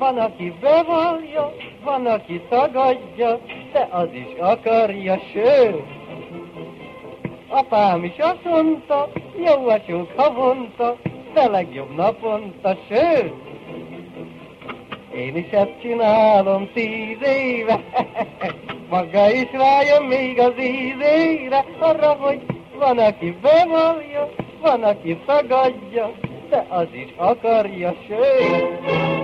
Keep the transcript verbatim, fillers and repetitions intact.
Van, aki bevallja, van, aki tagadja, de az is akarja, sőt. Apám is azt mondta, jó a sok havonta, de legjobb naponta, sőt. Én is ezt csinálom tíz éve, maga is rájön még az ízére, arra, hogy van, aki bevallja, van, aki tagadja, de az is akarja, sőt.